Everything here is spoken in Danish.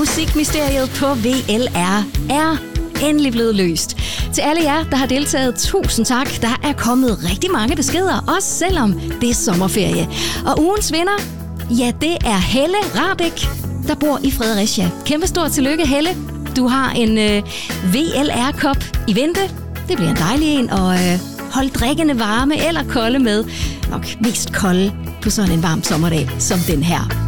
Musikmysteriet på VLR er endelig blevet løst. Til alle jer, der har deltaget, tusind tak. Der er kommet rigtig mange beskeder, også selvom det er sommerferie. Og ugens vinder, ja, det er Helle Rahbek, der bor i Fredericia. Kæmpe stort tillykke, Helle. Du har en VLR-kop i vente. Det bliver en dejlig en, og hold drikkende varme eller kolde med. Nok mest kolde på sådan en varm sommerdag som den her.